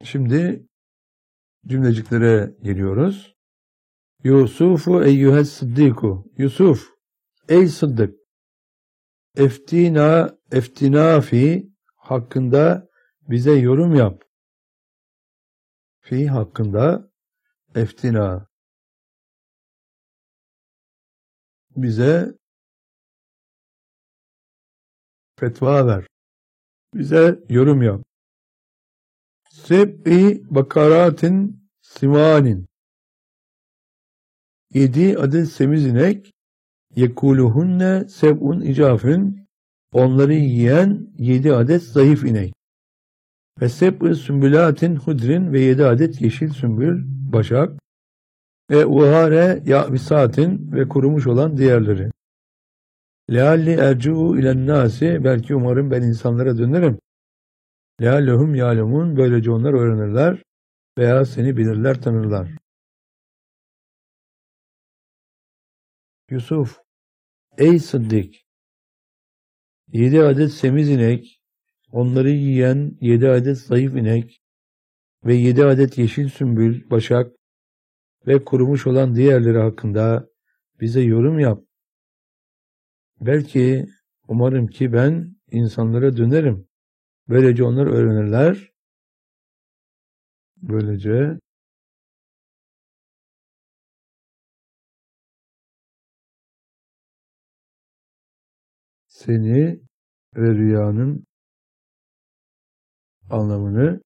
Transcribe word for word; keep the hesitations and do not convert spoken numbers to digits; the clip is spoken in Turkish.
Şimdi cümleciklere geliyoruz. Yusufu eyyühes sıddiku. Yusuf, ey Sıddık. Eftina, eftina fi hakkında bize yorum yap. Fi hakkında eftina. Bize fetva ver. Bize yorum yap. Seb'i bakaratin simanin. Yedi adet semiz inek, yekuluhunne seb'un icafün, onları yiyen yedi adet zayıf inek. Ve seb'i sümbülatin hudrin, ve yedi adet yeşil sümbül, başak. Ve uhare ya'visatin, ve kurumuş olan diğerleri. Lealli erci'u ilen nasi, belki umarım ben insanlara dönerim. Leallehum ya'lemun, böylece onlar öğrenirler veya seni bilirler, tanırlar. Yusuf, ey Sıddık, yedi adet semiz inek, onları yiyen yedi adet zayıf inek ve yedi adet yeşil sümbül, başak ve kurumuş olan diğerleri hakkında bize yorum yap. Belki, umarım ki ben insanlara dönerim. Böylece onlar öğrenirler. Böylece seni ve rüyanın anlamını